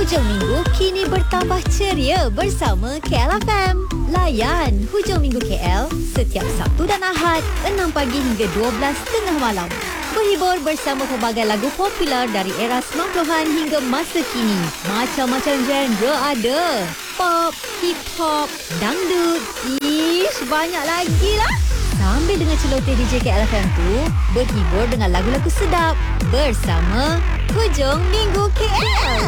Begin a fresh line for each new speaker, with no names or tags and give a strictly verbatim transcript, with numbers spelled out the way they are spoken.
Hujung minggu kini bertambah ceria bersama K L F M. Layan Hujung Minggu K L setiap Sabtu dan Ahad enam pagi hingga dua belas tengah malam. Berhibur bersama pelbagai lagu popular dari era sembilan puluhan hingga masa kini. Macam-macam genre ada. Pop, hip hop, dangdut, ish, banyak lagi lah. Sambil dengan celoteh D J K L F M tu, berhibur dengan lagu-lagu sedap bersama Hujung Minggu K L.